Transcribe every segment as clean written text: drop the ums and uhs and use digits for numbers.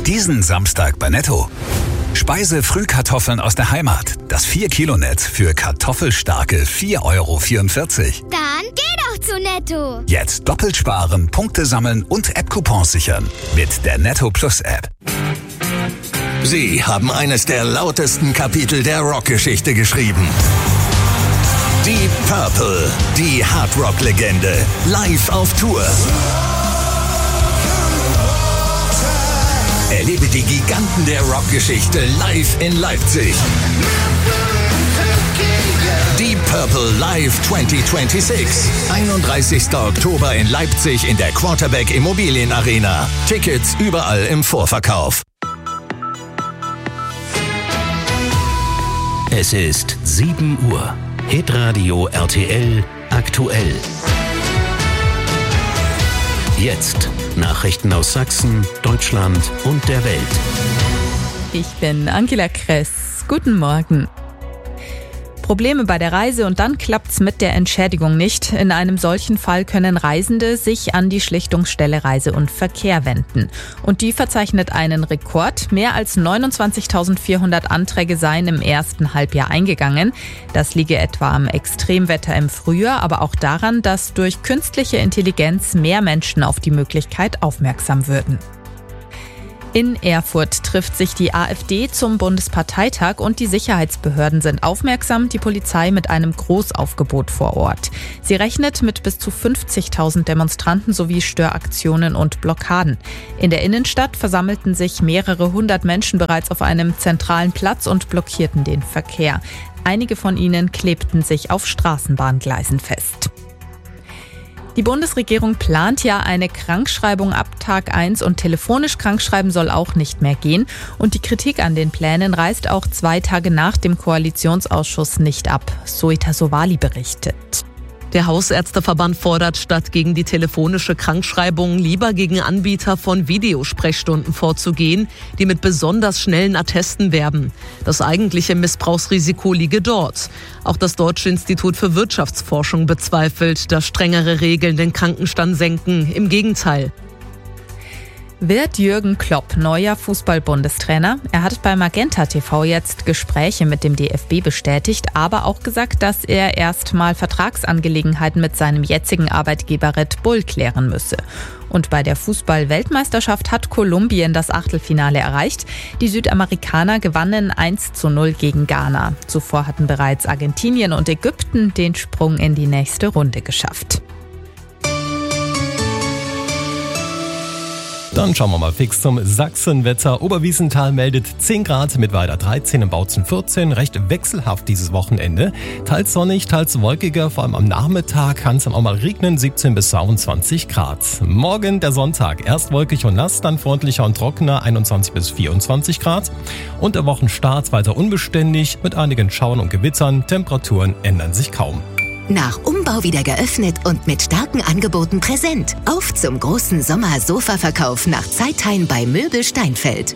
Diesen Samstag bei Netto. Speise-Frühkartoffeln aus der Heimat. Das 4-Kilo-Netz für kartoffelstarke 4,44 €. Dann geh doch zu Netto. Jetzt doppelt sparen, Punkte sammeln und App-Coupons sichern. Mit der Netto Plus App. Sie haben eines der lautesten Kapitel der Rockgeschichte geschrieben. Deep Purple, die Hardrock-Legende, live auf Tour. Erlebe die Giganten der Rockgeschichte live in Leipzig. Deep Purple Live 2026. 31. Oktober in Leipzig in der Quarterback Immobilienarena. Tickets überall im Vorverkauf. Es ist 7 Uhr. Hitradio RTL aktuell. Jetzt Nachrichten aus Sachsen, Deutschland und der Welt. Ich bin Angela Kress. Guten Morgen. Probleme bei der Reise und dann klappt's mit der Entschädigung nicht. In einem solchen Fall können Reisende sich an die Schlichtungsstelle Reise und Verkehr wenden. Und die verzeichnet einen Rekord. Mehr als 29.400 Anträge seien im ersten Halbjahr eingegangen. Das liege etwa am Extremwetter im Frühjahr, aber auch daran, dass durch künstliche Intelligenz mehr Menschen auf die Möglichkeit aufmerksam würden. In Erfurt trifft sich die AfD zum Bundesparteitag und die Sicherheitsbehörden sind aufmerksam, die Polizei mit einem Großaufgebot vor Ort. Sie rechnet mit bis zu 50.000 Demonstranten sowie Störaktionen und Blockaden. In der Innenstadt versammelten sich mehrere hundert Menschen bereits auf einem zentralen Platz und blockierten den Verkehr. Einige von ihnen klebten sich auf Straßenbahngleisen fest. Die Bundesregierung plant ja eine Krankschreibung ab Tag 1 und telefonisch krankschreiben soll auch nicht mehr gehen. Und die Kritik an den Plänen reißt auch 2 Tage nach dem Koalitionsausschuss nicht ab. Zoita Sowali berichtet. Der Hausärzteverband fordert, statt gegen die telefonische Krankschreibung lieber gegen Anbieter von Videosprechstunden vorzugehen, die mit besonders schnellen Attesten werben. Das eigentliche Missbrauchsrisiko liege dort. Auch das Deutsche Institut für Wirtschaftsforschung bezweifelt, dass strengere Regeln den Krankenstand senken. Im Gegenteil. Wird Jürgen Klopp neuer Fußball-Bundestrainer? Er hat bei Magenta TV jetzt Gespräche mit dem DFB bestätigt, aber auch gesagt, dass er erstmal Vertragsangelegenheiten mit seinem jetzigen Arbeitgeber Red Bull klären müsse. Und bei der Fußball-Weltmeisterschaft hat Kolumbien das Achtelfinale erreicht. Die Südamerikaner gewannen 1:0 gegen Ghana. Zuvor hatten bereits Argentinien und Ägypten den Sprung in die nächste Runde geschafft. Dann schauen wir mal fix zum Sachsenwetter. Oberwiesenthal meldet 10 Grad mit weiter 13, in Bautzen 14. Recht wechselhaft dieses Wochenende. Teils sonnig, teils wolkiger, vor allem am Nachmittag kann es dann auch mal regnen, 17 bis 22 Grad. Morgen der Sonntag, erst wolkig und nass, dann freundlicher und trockener, 21 bis 24 Grad. Und der Wochenstart weiter unbeständig mit einigen Schauern und Gewittern. Temperaturen ändern sich kaum. Nach Umbau wieder geöffnet und mit starken Angeboten präsent. Auf zum großen Sommer-Sofa-Verkauf nach Zeitheim bei Möbel Steinfeld.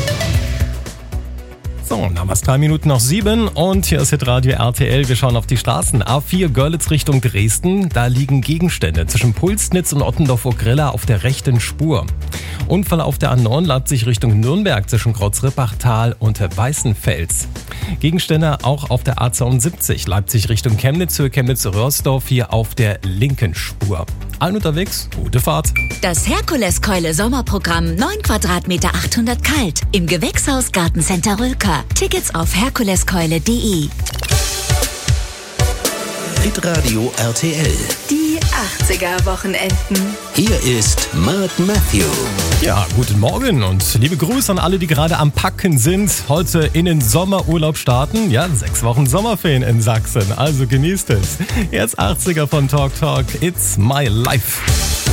So, dann haben wir es 3 Minuten nach 7 und hier ist Hitradio RTL. Wir schauen auf die Straßen. A4 Görlitz Richtung Dresden. Da liegen Gegenstände zwischen Pulsnitz und Ottendorf-Ogrilla auf der rechten Spur. Unfall auf der A9 Leipzig Richtung Nürnberg zwischen Kreuz-Rippachtal und Weißenfels. Gegenstände auch auf der A72 Leipzig Richtung Chemnitz für Chemnitz-Röhrsdorf hier auf der linken Spur. Allen unterwegs, gute Fahrt. Das Herkules-Keule Sommerprogramm 9 Quadratmeter 800 kalt im Gewächshaus Gartencenter Rülker. Tickets auf herkuleskeule.de. Hitradio RTL. Die 80er-Wochenenden. Hier ist Mark Matthew. Ja, guten Morgen und liebe Grüße an alle, die gerade am Packen sind. Heute in den Sommerurlaub starten. Ja, 6 Wochen Sommerferien in Sachsen. Also genießt es. Jetzt 80er von Talk Talk. It's my life.